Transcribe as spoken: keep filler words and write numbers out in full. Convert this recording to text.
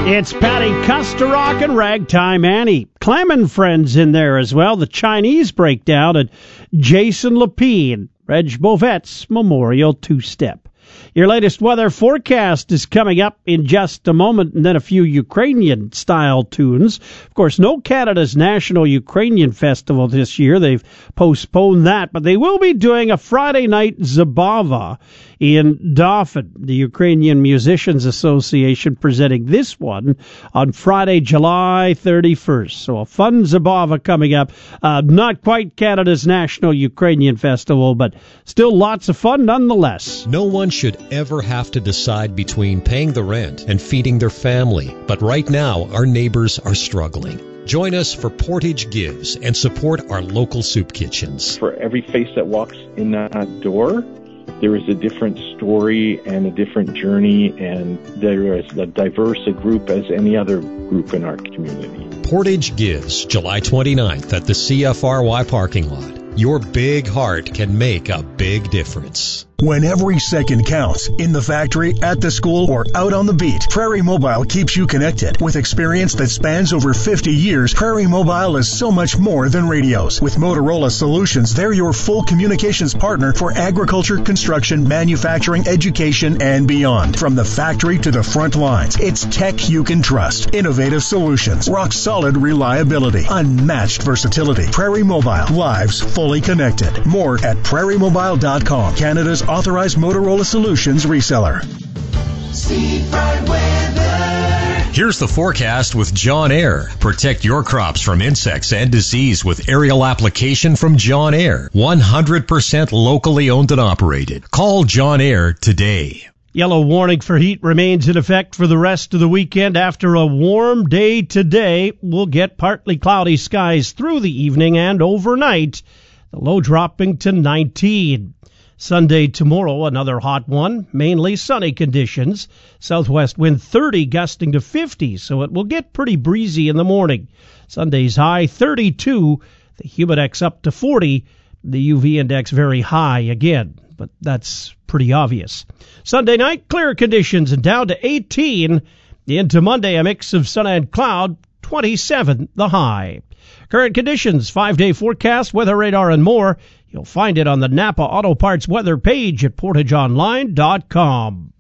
It's Patty Custer-Rock and Ragtime Annie. Clem and Friends in there as well. The Chinese Breakdown and Jason Lapine. Reg Bovet's Memorial Two-Step. Your latest weather forecast is coming up in just a moment, and then a few Ukrainian-style tunes. Of course, no Canada's National Ukrainian Festival this year. They've postponed that, but they will be doing a Friday night Zabava in Dauphin. The Ukrainian Musicians Association presenting this one on Friday, July thirty-first. So a fun Zabava coming up. Uh, not quite Canada's National Ukrainian Festival, but still lots of fun nonetheless. No one should ever have to decide between paying the rent and feeding their family. But right now, our neighbors are struggling. Join us for Portage Gives and support our local soup kitchens. For every face that walks in that door, there is a different story and a different journey, and there is as diverse a group as any other group in our community. Portage Gives, July twenty-ninth at the C F R Y parking lot. Your big heart can make a big difference. When every second counts, in the factory, at the school, or out on the beat, Prairie Mobile keeps you connected. With experience that spans over fifty years, Prairie Mobile is so much more than radios. With Motorola Solutions, they're your full communications partner for agriculture, construction, manufacturing, education, and beyond. From the factory to the front lines, it's tech you can trust. Innovative solutions, rock-solid reliability, unmatched versatility. Prairie Mobile, lives fully connected. More at prairie mobile dot com, Canada's authorized Motorola Solutions reseller. Seafront weather. Here's the forecast with John Air. Protect your crops from insects and disease with aerial application from John Air. one hundred percent locally owned and operated. Call John Air today. Yellow warning for heat remains in effect for the rest of the weekend. After a warm day today, we'll get partly cloudy skies through the evening and overnight. The low dropping to nineteen. Sunday tomorrow, another hot one, mainly sunny conditions. Southwest wind thirty, gusting to fifty, so it will get pretty breezy in the morning. Sunday's high thirty-two, the humidex up to forty, the U V index very high again, but that's pretty obvious. Sunday night, clear conditions and down to eighteen. Into Monday, a mix of sun and cloud, twenty-seven the high. Current conditions, five-day forecast, weather radar, and more. You'll find it on the Napa Auto Parts weather page at portage online dot com.